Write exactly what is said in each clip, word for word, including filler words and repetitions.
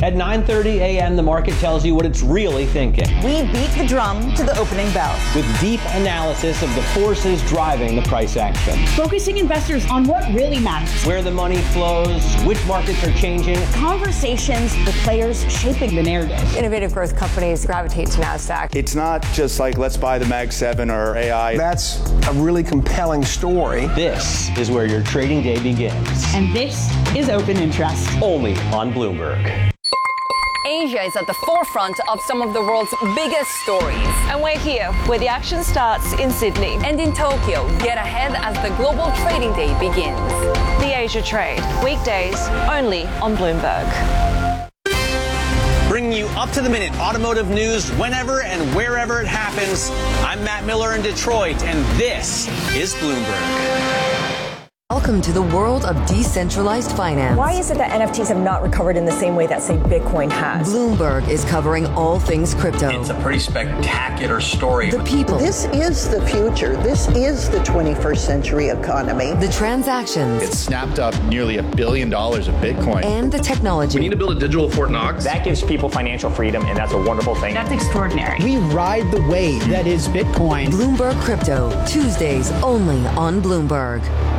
At nine thirty a.m., the market tells you what it's really thinking. We beat the drum to the opening bell. With deep analysis of the forces driving the price action. Focusing investors on what really matters. Where the money flows, which markets are changing. Conversations with players shaping the narrative. Innovative growth companies gravitate to NASDAQ. It's not just like, let's buy the Mag seven or A I. That's a really compelling story. This is where your trading day begins. And this is Open Interest. Only on Bloomberg. Asia is at the forefront of some of the world's biggest stories. And we're here where the action starts in Sydney. And in Tokyo, get ahead as the global trading day begins. The Asia Trade, weekdays only on Bloomberg. Bringing you up to the minute automotive news whenever and wherever it happens. I'm Matt Miller in Detroit, and this is Bloomberg. Welcome to the world of decentralized finance. Why is it that N F Ts have not recovered in the same way that, say, Bitcoin has? Bloomberg is covering all things crypto. It's a pretty spectacular story. The people. This is the future. This is the twenty-first century economy. The transactions. It snapped up nearly a billion dollars of Bitcoin. And the technology. We need to build a digital Fort Knox. That gives people financial freedom, and that's a wonderful thing. That's extraordinary. We ride the wave that is Bitcoin. Bloomberg Crypto, Tuesdays only on Bloomberg.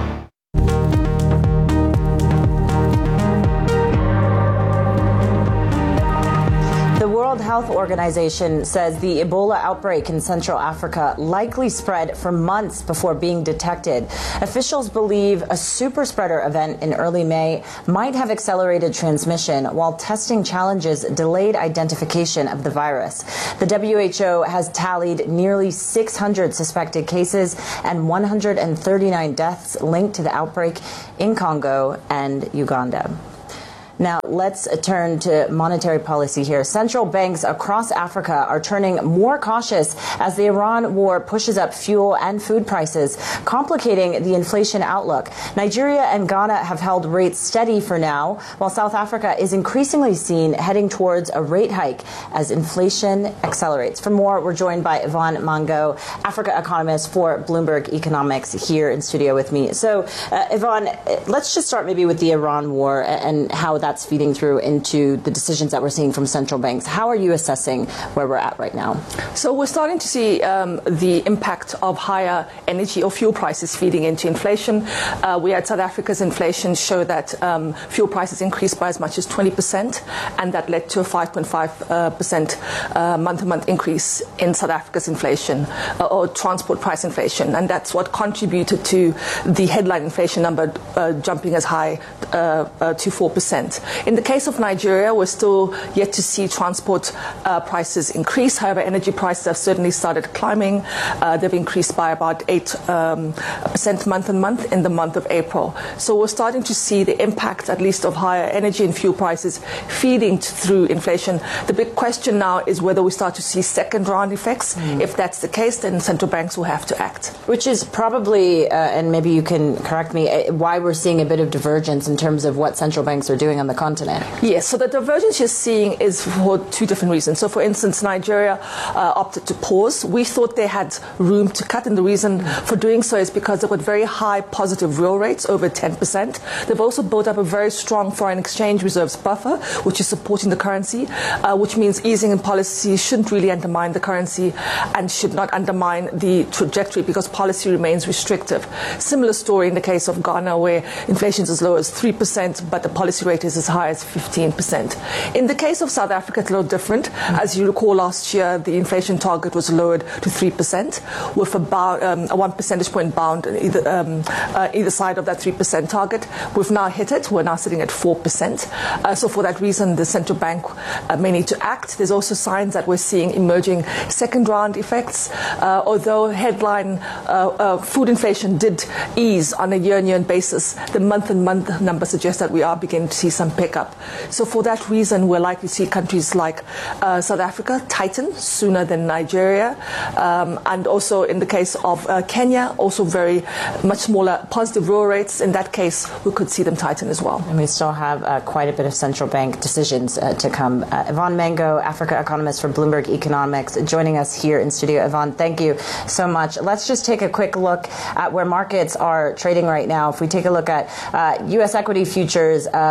The World Health Organization says the Ebola outbreak in Central Africa likely spread for months before being detected. Officials believe a super spreader event in early May might have accelerated transmission, while testing challenges delayed identification of the virus. The W H O has tallied nearly six hundred suspected cases and one hundred thirty-nine deaths linked to the outbreak in Congo and Uganda. Now, let's turn to monetary policy here. Central banks across Africa are turning more cautious as the Iran war pushes up fuel and food prices, complicating the inflation outlook. Nigeria and Ghana have held rates steady for now, while South Africa is increasingly seen heading towards a rate hike as inflation accelerates. For more, we're joined by Yvonne Mango, Africa economist for Bloomberg Economics, here in studio with me. So, uh, Yvonne, let's just start maybe with the Iran war and how that's feeding through into the decisions that we're seeing from central banks. How are you assessing where we're at right now? So we're starting to see um, the impact of higher energy or fuel prices feeding into inflation. Uh, we had South Africa's inflation show that um, fuel prices increased by as much as twenty percent, and that led to a five point five percent uh, month-to-month increase in South Africa's inflation uh, or transport price inflation, and that's what contributed to the headline inflation number uh, jumping as high uh, uh, to four percent. In the case of Nigeria, we're still yet to see transport uh, prices increase. However, energy prices have certainly started climbing. Uh, they've increased by about eight percent um, month on month in the month of April. So we're starting to see the impact, at least, of higher energy and fuel prices feeding t- through inflation. The big question now is whether we start to see second round effects. Mm. If that's the case, then central banks will have to act. Which is probably, uh, and maybe you can correct me, uh, why we're seeing a bit of divergence in terms of what central banks are doing on the continent. Yes, so the divergence you're seeing is for two different reasons. So, for instance, Nigeria uh, opted to pause. We thought they had room to cut, and the reason for doing so is because they've got very high positive real rates, over ten percent. They've also built up a very strong foreign exchange reserves buffer, which is supporting the currency, uh, which means easing in policy shouldn't really undermine the currency and should not undermine the trajectory because policy remains restrictive. Similar story in the case of Ghana, where inflation is as low as three percent, but the policy rate is as high as fifteen percent. In the case of South Africa, it's a little different. As you recall, last year, the inflation target was lowered to three percent, with about um, a one percentage point bound on either, um, uh, either side of that three percent target. We've now hit it. We're now sitting at four percent. Uh, so for that reason, the central bank uh, may need to act. There's also signs that we're seeing emerging second round effects. Uh, although headline uh, uh, food inflation did ease on a year-on-year basis, the month-on-month number suggests that we are beginning to see some pickup. So for that reason, we're likely to see countries like uh, South Africa tighten sooner than Nigeria. Um, and also in the case of uh, Kenya, also very much smaller positive real rates. In that case, we could see them tighten as well. And we still have uh, quite a bit of central bank decisions uh, to come. Uh, Yvonne Mango, Africa economist for Bloomberg Economics, joining us here in studio. Yvonne, thank you so much. Let's just take a quick look at where markets are trading right now. If we take a look at uh, U S equity futures, uh,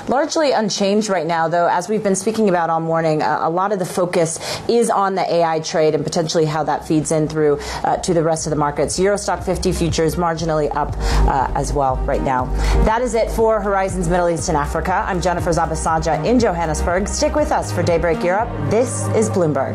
largely unchanged right now, though, as we've been speaking about all morning, uh, a lot of the focus is on the A I trade and potentially how that feeds in through uh, to the rest of the markets. Euro Stock fifty futures marginally up uh, as well right now. That is it for Horizons Middle East and Africa. I'm Jennifer Zabasanja in Johannesburg. Stick with us for Daybreak Europe. This is Bloomberg.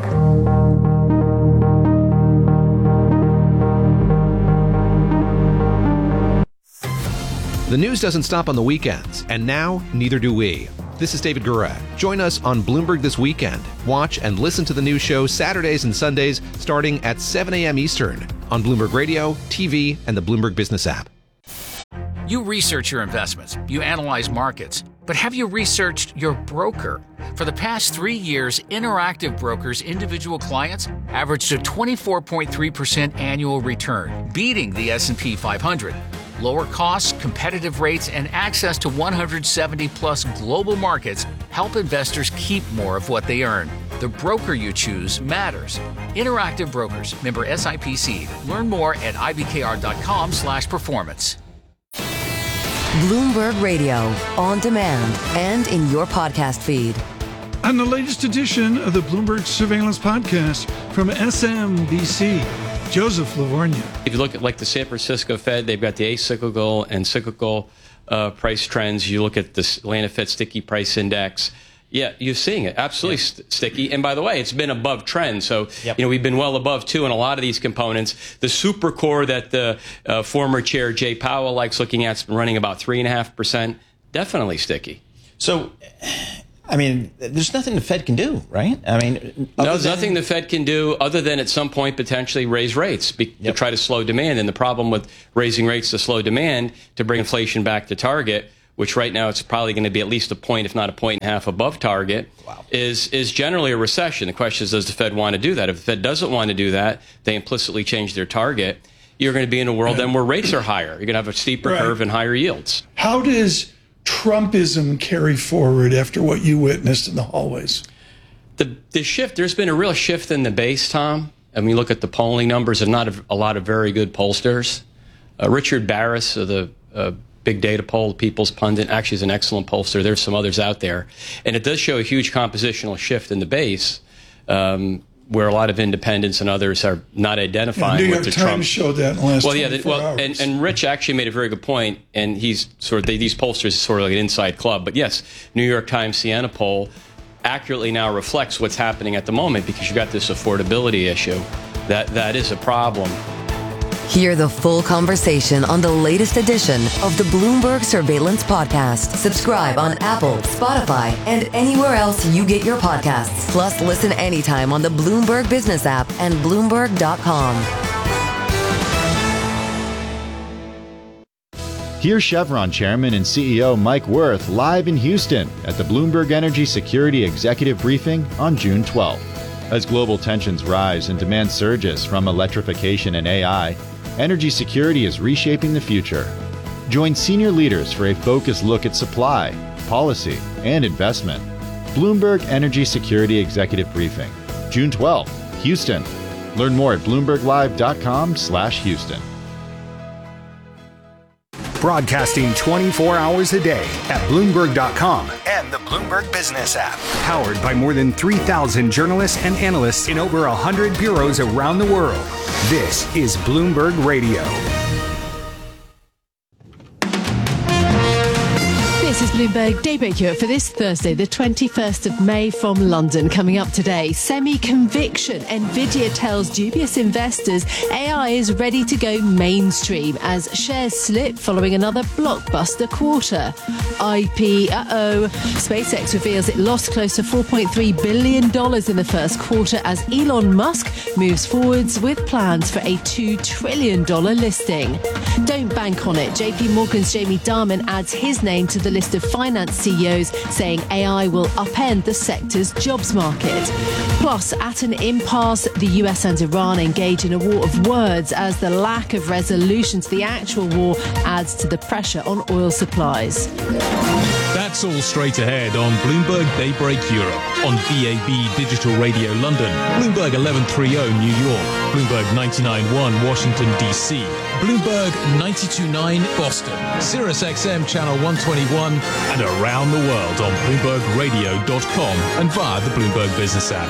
The news doesn't stop on the weekends, and now neither do we. This is David Gura. Join us on Bloomberg This Weekend. Watch and listen to the news show Saturdays and Sundays starting at seven a.m. Eastern on Bloomberg Radio, T V, and the Bloomberg Business app. You research your investments, you analyze markets, but have you researched your broker? For the past three years, Interactive Brokers' individual clients averaged a twenty-four point three percent annual return, beating the S and P five hundred. Lower costs, competitive rates, and access to one hundred seventy plus global markets help investors keep more of what they earn. The broker you choose matters. Interactive Brokers, member S I P C. Learn more at I B K R dot com slash performance. Bloomberg Radio, on demand and in your podcast feed. On the latest edition of the Bloomberg Surveillance Podcast from S M B C, Joseph Lavorgna. If you look at like the San Francisco Fed, they've got the acyclical and cyclical uh, price trends. You look at the Atlanta Fed Sticky Price Index. Yeah, you're seeing it. Absolutely yeah. st- sticky. And by the way, it's been above trend. So, yep. you know, we've been well above, too, in a lot of these components. The super core that the uh, former chair, Jay Powell, likes looking at has been running about three point five percent. Definitely sticky. So, I mean, there's nothing the Fed can do, right? I mean, no, there's than... nothing the Fed can do other than at some point potentially raise rates be- yep. to try to slow demand. And the problem with raising rates to slow demand to bring inflation back to target, which right now it's probably going to be at least a point, if not a point and a half above target, wow. is is generally a recession. The question is, does the Fed want to do that? If the Fed doesn't want to do that, they implicitly change their target. You're going to be in a world then where rates are higher. You're going to have a steeper right. curve and higher yields. How does Trumpism carry forward after what you witnessed in the hallways? The the shift, there's been a real shift in the base, Tom. I mean, look at the polling numbers and not a, a lot of very good pollsters. Uh, Richard Barris of the uh, Big Data Poll, People's Pundit, actually is an excellent pollster. There's some others out there. And it does show a huge compositional shift in the base, um, where a lot of independents and others are not identifying yeah, New with York the Times Trump. showed that in the last well, yeah, twenty-four well, hours. And, and Rich actually made a very good point, and he's sort of, they, these pollsters is sort of like an inside club. But yes, New York Times Siena poll accurately now reflects what's happening at the moment because you've got this affordability issue. That That is a problem. Hear the full conversation on the latest edition of the Bloomberg Surveillance Podcast. Subscribe on Apple, Spotify, and anywhere else you get your podcasts. Plus, listen anytime on the Bloomberg Business app and Bloomberg dot com. Here's Chevron Chairman and C E O Mike Wirth live in Houston at the Bloomberg Energy Security Executive Briefing on June twelfth. As global tensions rise and demand surges from electrification and A I, energy security is reshaping the future. Join senior leaders for a focused look at supply, policy, and investment. Bloomberg Energy Security Executive Briefing, June twelfth, Houston. Learn more at bloomberg live dot com slash Houston. Broadcasting twenty-four hours a day at bloomberg dot com and the Bloomberg Business app. Powered by more than three thousand journalists and analysts in over one hundred bureaus around the world. This is Bloomberg Radio. This is Bloomberg Daybreak Europe for this Thursday, the twenty-first of May from London. Coming up today, semi-conviction. NVIDIA tells dubious investors A I is ready to go mainstream as shares slip following another blockbuster quarter. I P, uh-oh. SpaceX reveals it lost close to four point three billion dollars in the first quarter as Elon Musk moves forwards with plans for a two trillion dollars listing. Don't bank on it. J P Morgan's Jamie Dimon adds his name to the list of finance C E Os, saying A I will upend the sector's jobs market. Plus, at an impasse, the U S and Iran engage in a war of words as the lack of resolution to the actual war adds to the pressure on oil supplies. That's all straight ahead on Bloomberg Daybreak Europe, on D A B Digital Radio London, Bloomberg eleven thirty New York, Bloomberg ninety-nine point one Washington, D C, Bloomberg ninety-two point nine Boston, Sirius X M Channel one twenty-one, and around the world on Bloomberg Radio dot com and via the Bloomberg Business app.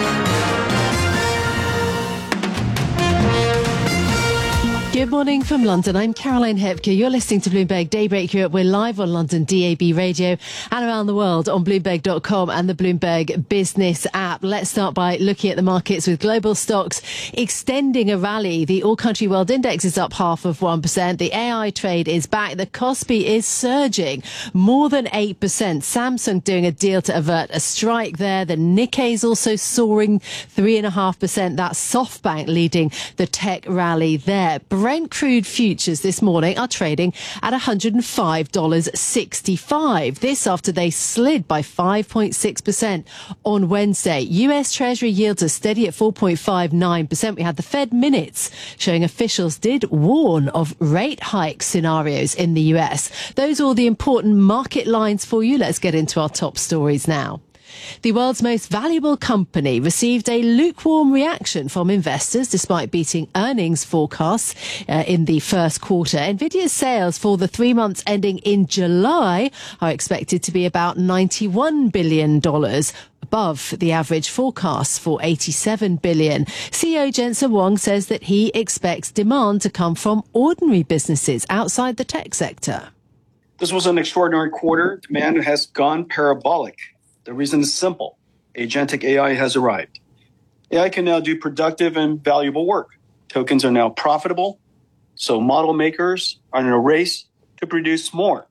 Good morning from London. I'm Caroline Hepker. You're listening to Bloomberg Daybreak Europe. We're live on London D A B radio and around the world on Bloomberg dot com and the Bloomberg Business app. Let's start by looking at the markets with global stocks extending a rally. The All-Country World Index is up half of one percent. The A I trade is back. The Kospi is surging more than eight percent. Samsung doing a deal to avert a strike there. The Nikkei is also soaring three point five percent. That's SoftBank leading the tech rally there. Brent crude futures this morning are trading at one hundred five dollars and sixty-five cents. This after they slid by five point six percent on Wednesday. U S Treasury yields are steady at four point five nine percent. We had the Fed minutes showing officials did warn of rate hike scenarios in the U S. Those are all the important market lines for you. Let's get into our top stories now. The world's most valuable company received a lukewarm reaction from investors despite beating earnings forecasts uh, in the first quarter. Nvidia's sales for the three months ending in July are expected to be about ninety-one billion dollars. Above the average forecasts for eighty-seven billion dollars. C E O Jensen Huang says that he expects demand to come from ordinary businesses outside the tech sector. This was an extraordinary quarter. Demand has gone parabolic. The reason is simple. Agentic A I has arrived. A I can now do productive and valuable work. Tokens are now profitable, so model makers are in a race to produce more.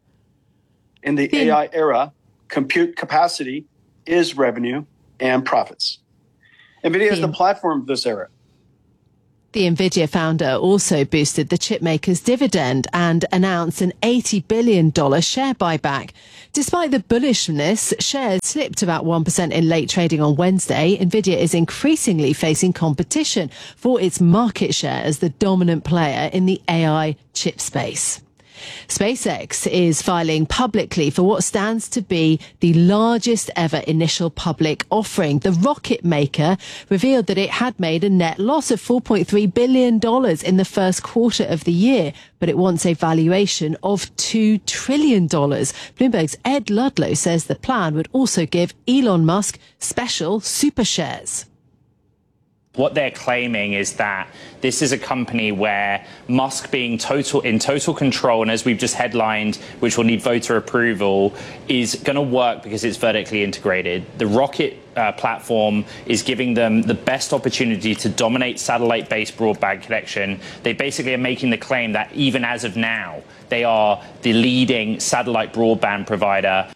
In the A I era, compute capacity is revenue and profits. NVIDIA is the platform of this era. The Nvidia founder also boosted the chipmaker's dividend and announced an eighty billion dollars share buyback. Despite the bullishness, shares slipped about one percent in late trading on Wednesday. Nvidia is increasingly facing competition for its market share as the dominant player in the A I chip space. SpaceX is filing publicly for what stands to be the largest ever initial public offering. The rocket maker revealed that it had made a net loss of four point three billion dollars in the first quarter of the year, but it wants a valuation of two trillion dollars. Bloomberg's Ed Ludlow says the plan would also give Elon Musk special super shares. What they're claiming is that this is a company where Musk being total in total control, and as we've just headlined, which will need voter approval, is going to work because it's vertically integrated. The rocket uh, platform is giving them the best opportunity to dominate satellite-based broadband connection. They basically are making the claim that even as of now, they are the leading satellite broadband provider.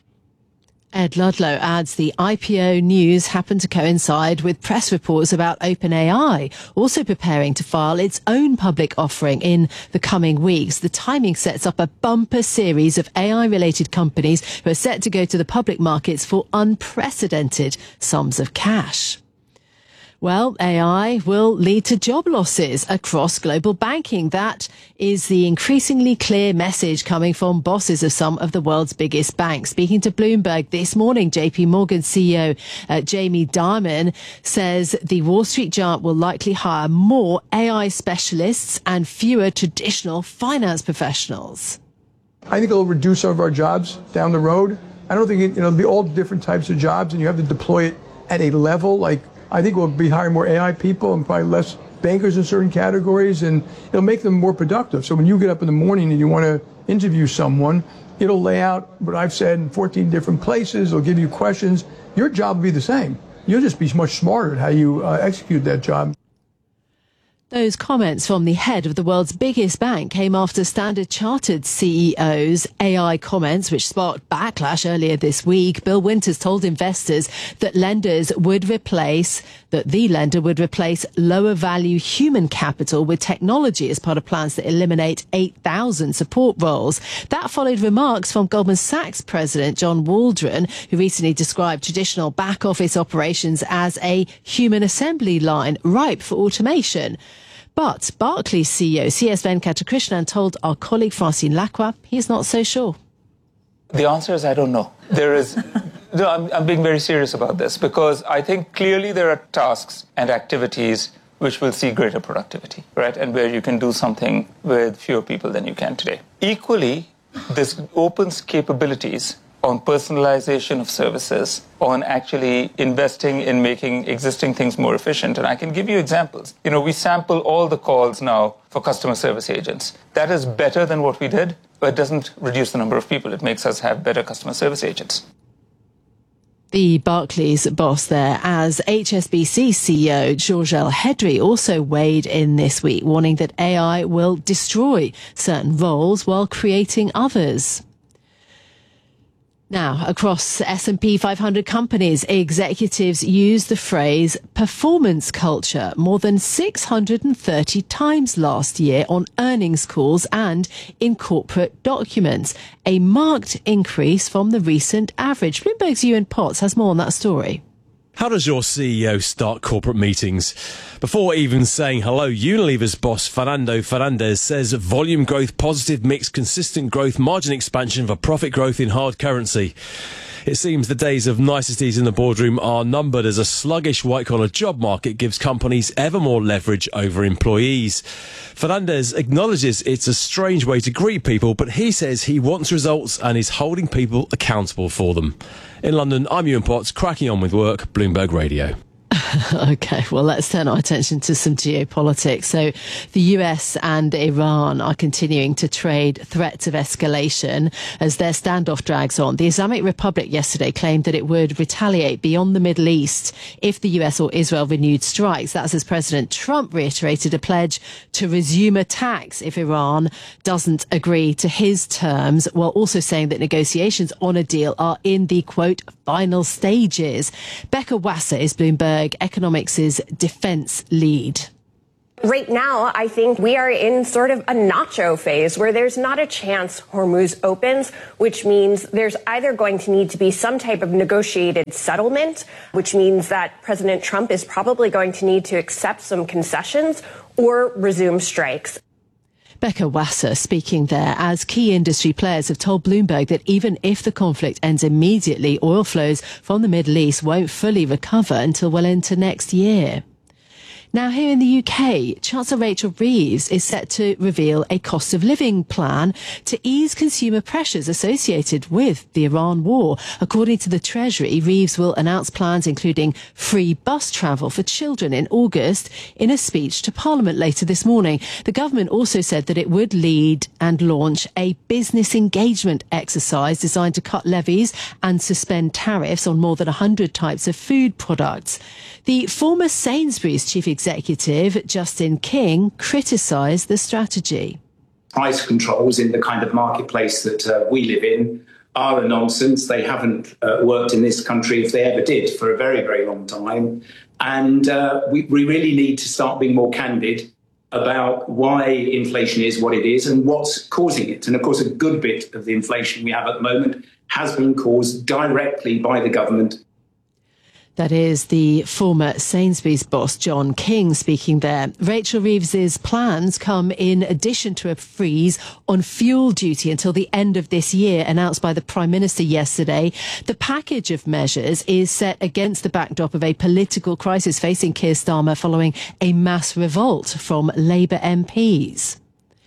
Ed Ludlow adds the I P O news happened to coincide with press reports about OpenAI also preparing to file its own public offering in the coming weeks. The timing sets up a bumper series of A I-related companies who are set to go to the public markets for unprecedented sums of cash. Well, A I will lead to job losses across global banking. That is the increasingly clear message coming from bosses of some of the world's biggest banks. Speaking to Bloomberg this morning, J P Morgan C E O uh, Jamie Dimon says the Wall Street giant will likely hire more A I specialists and fewer traditional finance professionals. I think it'll reduce some of our jobs down the road. I don't think it, you know, it'll be all different types of jobs, and you have to deploy it at a level like I think we'll be hiring more A I people and probably less bankers in certain categories, and it'll make them more productive. So when you get up in the morning and you want to interview someone, it'll lay out what I've said in fourteen different places. It'll give you questions. Your job will be the same. You'll just be much smarter at how you uh, execute that job. Those comments from the head of the world's biggest bank came after Standard Chartered C E O's A I comments, which sparked backlash earlier this week. Bill Winters told investors that lenders would replace, that the lender would replace lower value human capital with technology as part of plans to eliminate eight thousand support roles. That followed remarks from Goldman Sachs President John Waldron, who recently described traditional back office operations as a human assembly line ripe for automation. But Barclays C E O C S Venkatakrishnan told our colleague Francine Lacroix he's not so sure. The answer is I don't know. There is, no, I'm, I'm being very serious about this because I think clearly there are tasks and activities which will see greater productivity, right? And where you can do something with fewer people than you can today. Equally, this opens capabilities on personalization of services, on actually investing in making existing things more efficient. And I can give you examples. You know, we sample all the calls now for customer service agents. That is better than what we did, but it doesn't reduce the number of people. It makes us have better customer service agents. The Barclays boss there, as H S B C C E O Georges El-Hedry also weighed in this week, warning that A I will destroy certain roles while creating others. Now, across S and P five hundred companies, executives use the phrase performance culture more than six hundred thirty times last year on earnings calls and in corporate documents, a marked increase from the recent average. Bloomberg's Ewan Potts has more on that story. How does your C E O start corporate meetings? Before even saying hello, Unilever's boss Fernando Fernandez says volume growth, positive mix, consistent growth, margin expansion for profit growth in hard currency. It seems the days of niceties in the boardroom are numbered as a sluggish white-collar job market gives companies ever more leverage over employees. Fernandez acknowledges it's a strange way to greet people, but he says he wants results and is holding people accountable for them. In London, I'm Ewan Potts, cracking on with work, Bloomberg Radio. OK, well, let's turn our attention to some geopolitics. So the U S and Iran are continuing to trade threats of escalation as their standoff drags on. The Islamic Republic yesterday claimed that it would retaliate beyond the Middle East if the U S or Israel renewed strikes. That's as President Trump reiterated a pledge to resume attacks if Iran doesn't agree to his terms, while also saying that negotiations on a deal are in the, quote, final stages. Becca Wasser is Bloomberg Economics' defense lead. Right now, I think we are in sort of a nacho phase where there's not a chance Hormuz opens, which means there's either going to need to be some type of negotiated settlement, which means that President Trump is probably going to need to accept some concessions or resume strikes. Becca Wasser speaking there as key industry players have told Bloomberg that even if the conflict ends immediately, oil flows from the Middle East won't fully recover until well into next year. Now, here in the U K, Chancellor Rachel Reeves is set to reveal a cost of living plan to ease consumer pressures associated with the Iran war. According to the Treasury, Reeves will announce plans including free bus travel for children in August in a speech to Parliament later this morning. The government also said that it would lead and launch a business engagement exercise designed to cut levies and suspend tariffs on more than one hundred types of food products. The former Sainsbury's chief executive, Justin King, criticised the strategy. Price controls in the kind of marketplace that uh, we live in are a nonsense. They haven't uh, worked in this country, if they ever did, for a very, very long time. And uh, we, we really need to start being more candid about why inflation is what it is and what's causing it. And of course, a good bit of the inflation we have at the moment has been caused directly by the government. That is the former Sainsbury's boss, John King, speaking there. Rachel Reeves's plans come in addition to a freeze on fuel duty until the end of this year, announced by the Prime Minister yesterday. The package of measures is set against the backdrop of a political crisis facing Keir Starmer following a mass revolt from Labour M Ps.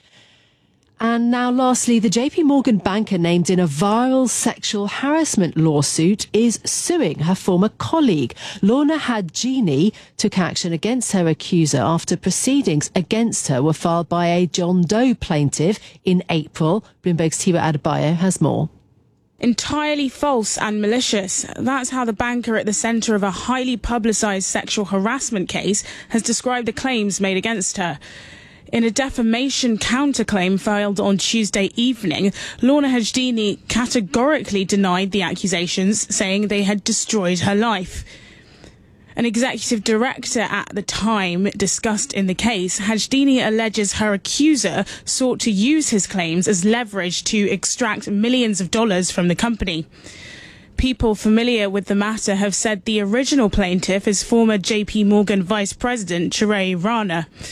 And now, lastly, the J P Morgan banker named in a viral sexual harassment lawsuit is suing her former colleague. Lorna Hadjini took action against her accuser after proceedings against her were filed by a John Doe plaintiff in April. Bloomberg's Tiwa Adebayo has more. Entirely false and malicious. That's how the banker at the centre of a highly publicised sexual harassment case has described the claims made against her. In a defamation counterclaim filed on Tuesday evening, Lorna Hadjini categorically denied the accusations, saying they had destroyed her life. An executive director at the time discussed in the case, Hadjini alleges her accuser sought to use his claims as leverage to extract millions of dollars from the company. People familiar with the matter have said the original plaintiff is former J P Morgan Vice President Chirag Rana.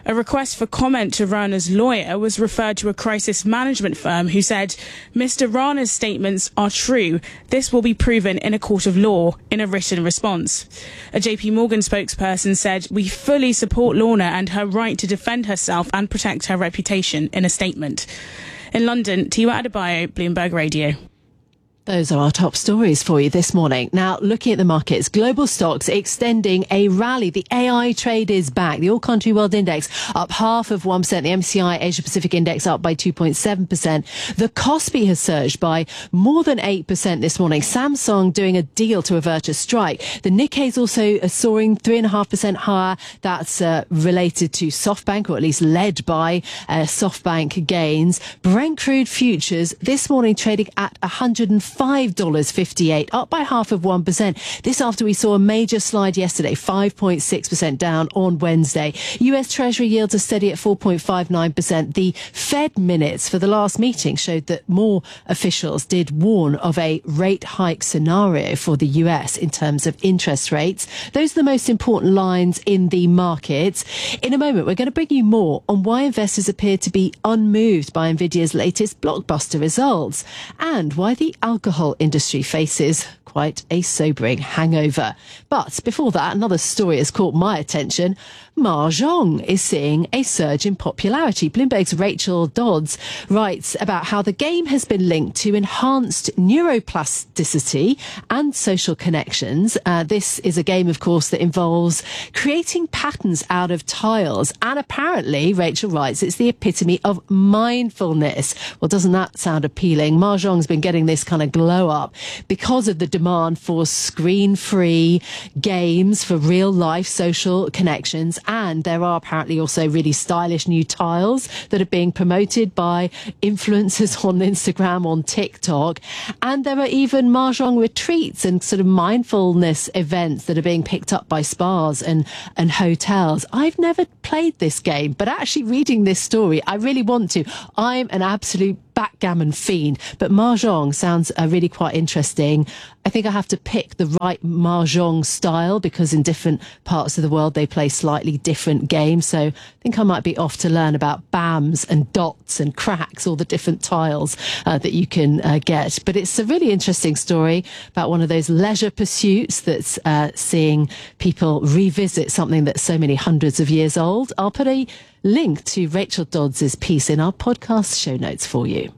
A request for comment to Rana's lawyer was referred to a crisis management firm who said, Mister Rana's statements are true. This will be proven in a court of law in a written response. A J P Morgan spokesperson said, we fully support Lorna and her right to defend herself and protect her reputation in a statement. In London, Tiwa Adebayo, Bloomberg Radio. Those are our top stories for you this morning. Now, looking at the markets, global stocks extending a rally. The A I trade is back. The All Country World Index up half of one percent. The M S C I Asia Pacific Index up by two point seven percent. The Kospi has surged by more than eight percent this morning. Samsung doing a deal to avert a strike. The Nikkei is also soaring three point five percent higher. That's uh, related to SoftBank, or at least led by uh, SoftBank gains. Brent crude futures this morning trading at one hundred five dollars fifty-eight, up by half of one percent. This after we saw a major slide yesterday, five point six percent down on Wednesday. U S Treasury yields are steady at four point five nine percent. The Fed minutes for the last meeting showed that more officials did warn of a rate hike scenario for the U S in terms of interest rates. Those are the most important lines in the markets. In a moment, we're going to bring you more on why investors appear to be unmoved by Nvidia's latest blockbuster results and why the alcohol industry faces quite a sobering hangover. But before that, another story has caught my attention. Mahjong is seeing a surge in popularity. Bloomberg's Rachel Dodds writes about how the game has been linked to enhanced neuroplasticity and social connections. Uh, this is a game, of course, that involves creating patterns out of tiles. And apparently, Rachel writes, it's the epitome of mindfulness. Well, doesn't that sound appealing? Mahjong's been getting this kind of glow up because of the demand for screen-free games for real-life social connections. And there are apparently also really stylish new tiles that are being promoted by influencers on Instagram, on TikTok. And there are even Mahjong retreats and sort of mindfulness events that are being picked up by spas and, and hotels. I've never played this game, but actually reading this story, I really want to. I'm an absolute backgammon fiend, but Mahjong sounds uh, really quite interesting. I think I have to pick the right Mahjong style because in different parts of the world they play slightly different games. So I think I might be off to learn about B A Ms and dots and cracks, all the different tiles uh, that you can uh, get. But it's a really interesting story about one of those leisure pursuits that's uh, seeing people revisit something that's so many hundreds of years old. I'll put a link to Rachel Dodds' piece in our podcast show notes for you.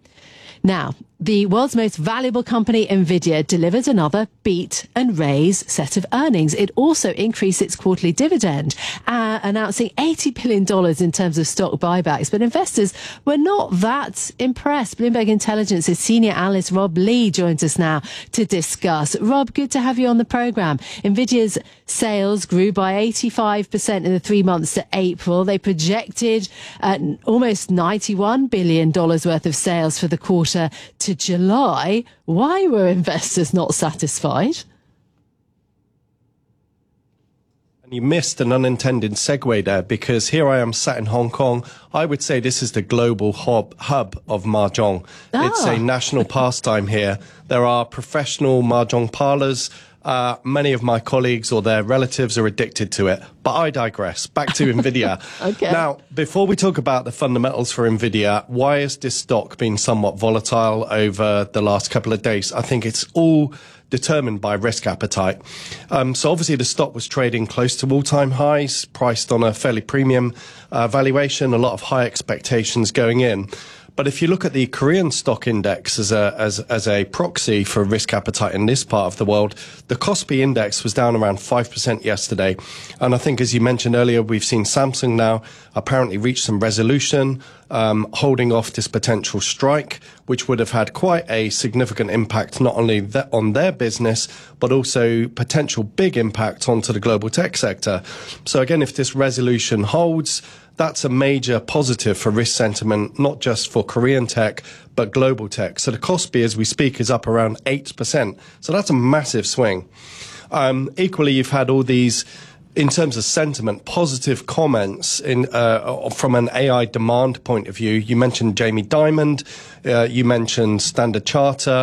Now, the world's most valuable company, Nvidia, delivered another beat and raise set of earnings. It also increased its quarterly dividend, uh, announcing eighty billion dollars in terms of stock buybacks. But investors were not that impressed. Bloomberg Intelligence's senior analyst Rob Lee joins us now to discuss. Rob, good to have you on the programme. Nvidia's sales grew by eighty-five percent in the three months to April. They projected uh, almost ninety-one billion dollars worth of sales for the quarter to July. Why were investors not satisfied? And you missed an unintended segue there, because here I am sat in Hong Kong. I would say this is the global hub, hub of Mahjong. Ah. It's a national pastime here. There are professional Mahjong parlours. Uh, many of my colleagues or their relatives are addicted to it. But I digress. Back to Nvidia. Okay. Now, before we talk about the fundamentals for Nvidia, why has this stock been somewhat volatile over the last couple of days? I think it's all determined by risk appetite. Um, so obviously the stock was trading close to all-time highs, priced on a fairly premium uh, valuation, a lot of high expectations going in. But if you look at the Korean stock index as a as as a proxy for risk appetite in this part of the world, the Kospi index was down around five percent yesterday. And I think, as you mentioned earlier, we've seen Samsung now apparently reach some resolution, um, holding off this potential strike, which would have had quite a significant impact not only th- on their business, but also potential big impact onto the global tech sector. So again, if this resolution holds, that's a major positive for risk sentiment, not just for Korean tech, but global tech. So the Kospi, as we speak, is up around eight percent. So that's a massive swing. Um, equally, you've had all these, in terms of sentiment, positive comments in uh, from an A I demand point of view. You mentioned Jamie Dimon, uh, you mentioned Standard Chartered.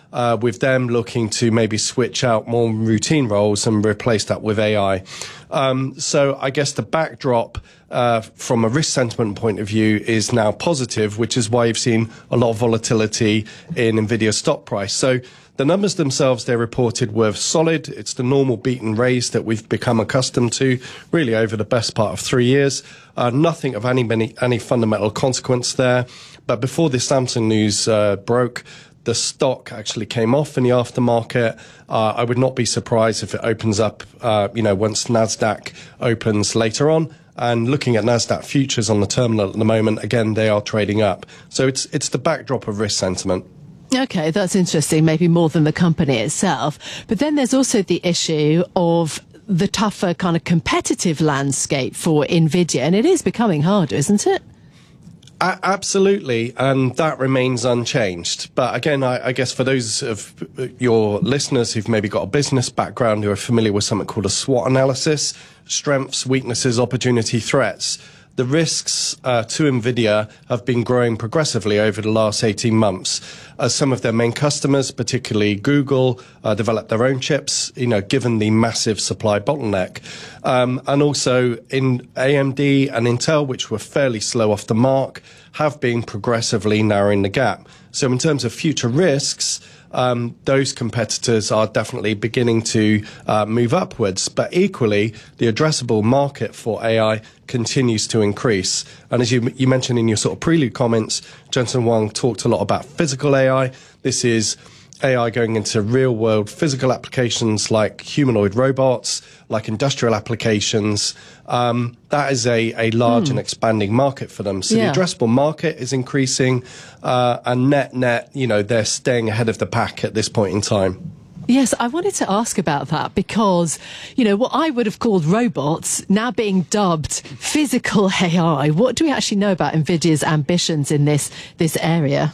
uh, with them looking to maybe switch out more routine roles and replace that with A I. Um, so I guess the backdrop uh, from a risk sentiment point of view is now positive, which is why you've seen a lot of volatility in NVIDIA's stock price. So the numbers themselves they reported were solid. It's the normal beat and raise that we've become accustomed to really over the best part of three years. Uh, nothing of any, any, any fundamental consequence there. But before the Samsung news uh, broke, the stock actually came off in the aftermarket. Uh, I would not be surprised if it opens up, uh, you know, once NASDAQ opens later on. And looking at NASDAQ futures on the terminal at the moment, again, they are trading up. So it's it's the backdrop of risk sentiment. Okay, that's interesting, maybe more than the company itself. But then there's also the issue of the tougher kind of competitive landscape for NVIDIA, and it is becoming harder, isn't it? A- absolutely, and that remains unchanged. But again, I, I guess for those of your listeners who've maybe got a business background who are familiar with something called a SWOT analysis, strengths, weaknesses, opportunity, threats, the risks uh, to NVIDIA have been growing progressively over the last eighteen months as some of their main customers, particularly Google, uh, developed their own chips, you know, given the massive supply bottleneck. Um, and also in A M D and Intel, which were fairly slow off the mark, have been progressively narrowing the gap. So in terms of future risks, Um, those competitors are definitely beginning to uh, move upwards. But equally, the addressable market for A I continues to increase. And as you, you mentioned in your sort of prelude comments, Jensen Huang talked a lot about physical A I. This is A I going into real-world physical applications like humanoid robots, like industrial applications. Um, that is a, a large Hmm. and expanding market for them. So Yeah. the addressable market is increasing, uh, and net-net, you know, they're staying ahead of the pack at this point in time. Yes, I wanted to ask about that because, you know, what I would have called robots now being dubbed physical A I. What do we actually know about NVIDIA's ambitions in this this area?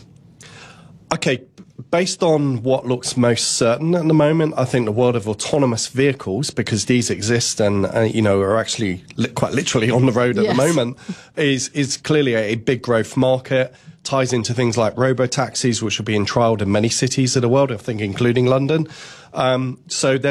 Okay, based on what looks most certain at the moment, I think the world of autonomous vehicles, because these exist and, uh, you know, are actually li- quite literally on the road at Yes. the moment, is, is clearly a, a big growth market, ties into things like robo-taxis, which are being trialled in many cities of the world, I think including London. Um, so there